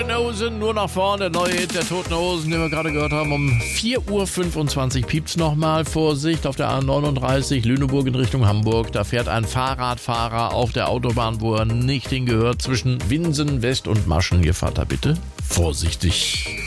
Hosen, nur nach vorne, neue Hit der Toten Hosen, den wir gerade gehört haben. Um 4.25 Uhr piept's nochmal. Vorsicht auf der A39 Lüneburg in Richtung Hamburg. Da fährt ein Fahrradfahrer auf der Autobahn, wo er nicht hingehört, zwischen Winsen West und Maschen. Ihr fahrt da bitte vorsichtig.